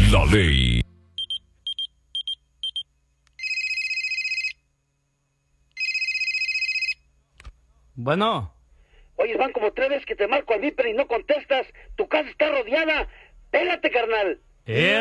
La ley. Bueno. Oye, van como 3 veces que te marco al Viper y no contestas. Tu casa está rodeada. Pélate, carnal.